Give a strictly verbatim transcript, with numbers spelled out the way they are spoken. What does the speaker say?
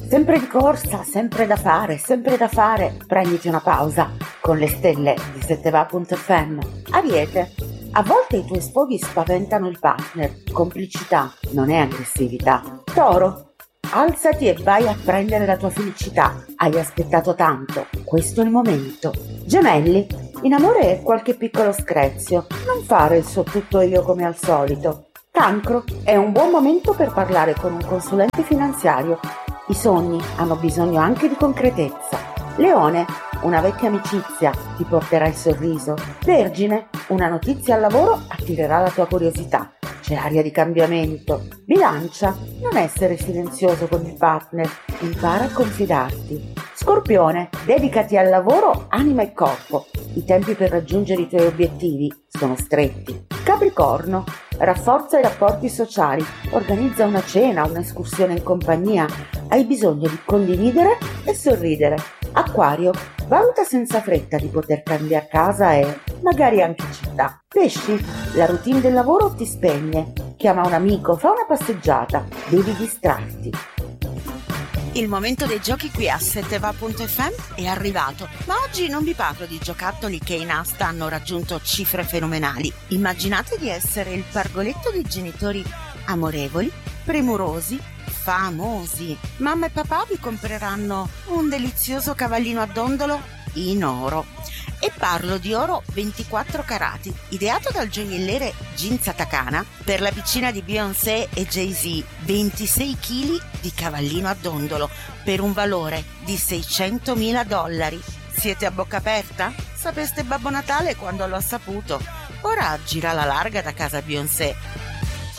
Sempre di corsa, sempre da fare, sempre da fare. Prenditi una pausa con le stelle di setteva punto effe emme. Ariete, a volte i tuoi sfoghi spaventano il partner. Complicità non è aggressività. Toro, alzati e vai a prendere la tua felicità. Hai aspettato tanto, questo è il momento. Gemelli, in amore qualche piccolo screzio. Non fare il suo tutto io come al solito. Cancro, è un buon momento per parlare con un consulente finanziario. I sogni hanno bisogno anche di concretezza. Leone, una vecchia amicizia ti porterà il sorriso. Vergine, una notizia al lavoro attirerà la tua curiosità. C'è aria di cambiamento. Bilancia, non essere silenzioso con il partner, impara a confidarti. Scorpione, dedicati al lavoro, anima e corpo. I tempi per raggiungere i tuoi obiettivi sono stretti. Capricorno, rafforza i rapporti sociali, organizza una cena, un'escursione in compagnia. Hai bisogno di condividere e sorridere. Acquario, valuta senza fretta di poter cambiare casa e magari anche città. Pesci, la routine del lavoro ti spegne. Chiama un amico, fa una passeggiata, devi distrarti. Il momento dei giochi qui a setteva punto effe emme è arrivato, ma oggi non vi parlo di giocattoli che in asta hanno raggiunto cifre fenomenali. Immaginate di essere il pargoletto dei genitori amorevoli, premurosi, famosi. Mamma e papà vi compreranno un delizioso cavallino a dondolo in oro. E parlo di oro ventiquattro carati, ideato dal gioielliere Ginza Takana per la vicina di Beyoncé e Jay-Z, ventisei chili di cavallino a dondolo per un valore di seicentomila dollari. Siete a bocca aperta? Sapeste Babbo Natale quando l'ho saputo. Ora gira alla larga da casa Beyoncé.